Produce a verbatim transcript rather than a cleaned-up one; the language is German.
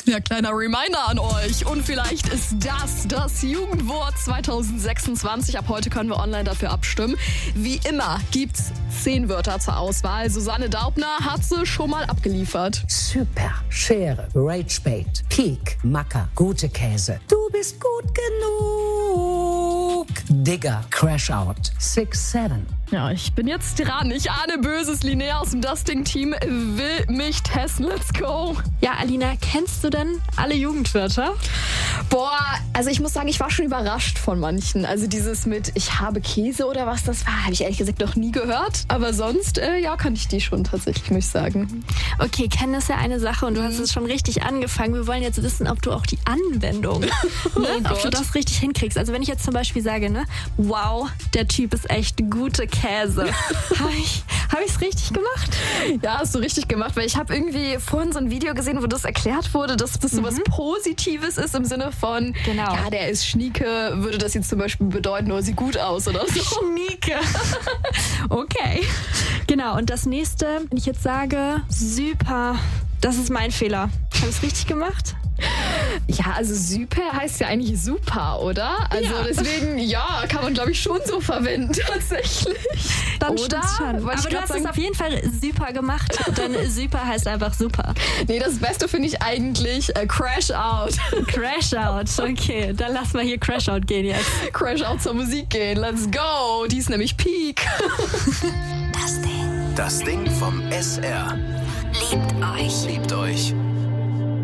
Ja, kleiner Reminder an euch. Und vielleicht ist das das Jugendwort zwanzig sechsundzwanzig. Ab heute können wir online dafür abstimmen. Wie immer gibt's zehn Wörter zur Auswahl. Susanne Daubner hat sie schon mal abgeliefert. Super, Schere, Ragebait, Peak, Macker, gute Käse. Du bist gut genug. Digger, Crashout, six seven. Ja, ich bin jetzt dran. Ich ahne Böses. Linnea aus dem Dusting-Team will mich testen. Let's go. Ja, Alina, kennst du denn alle Jugendwörter? Boah, also ich muss sagen, ich war schon überrascht von manchen. Also dieses mit ich habe Käse oder was das war, habe ich ehrlich gesagt noch nie gehört. Aber sonst, äh, ja, kann ich die schon tatsächlich, muss ich sagen. Okay, kennen ist ja eine Sache und du hast es schon richtig angefangen. Wir wollen jetzt wissen, ob du auch die Anwendung, ne? Oh ob du das richtig hinkriegst. Also wenn ich jetzt zum Beispiel sage, ne, wow, der Typ ist echt gute Käse. habe ich habe ich es richtig gemacht? Ja, hast du richtig gemacht, weil ich habe irgendwie vorhin so ein Video gesehen, wo das erklärt wurde, dass das so was Positives ist im Sinne von, Genau. ja, der ist Schnieke, würde das jetzt zum Beispiel bedeuten, oder sieht gut aus oder so. Schnieke. Okay. Genau, und das nächste, wenn ich jetzt sage, super, das ist mein Fehler. Habe ich es richtig gemacht? Ja, also super heißt ja eigentlich super, oder? Also Ja. deswegen, ja, kann man glaube ich schon so verwenden tatsächlich. Dann oder? stimmt's schon. Wollte ich Aber du grad hast sagen, es auf jeden Fall super gemacht, denn super heißt einfach super. Nee, das Beste finde ich eigentlich äh, Crash Out. Crash Out, okay, dann lass mal hier Crash Out gehen jetzt. Crash Out zur Musik gehen, let's go. Die ist nämlich Peak. Das Ding. Das Ding vom S R. Liebt euch. Liebt euch.